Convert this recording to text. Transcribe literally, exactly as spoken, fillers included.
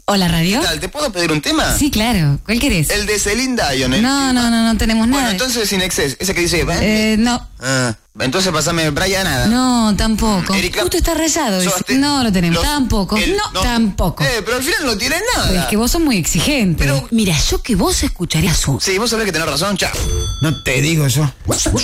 Hola, radio. ¿Qué tal? ¿Te puedo pedir un tema? Sí, claro. ¿Cuál querés? El de Celine Dion. El No, no, no, no tenemos nada. Bueno, entonces Sin Excess. Ese que dice... Eh, no. Ah, entonces pasame Brian nada. No, tampoco. Erika. Justo está rayado. ese. Sobaste- No lo tenemos. los- Tampoco. el- no, tampoco. Eh, pero al final no tiene nada. Pero es que vos sos muy exigente. Pero- Mira, yo que vos escucharías un... Sí, vos sabés que tenés razón, chao. No te digo yo.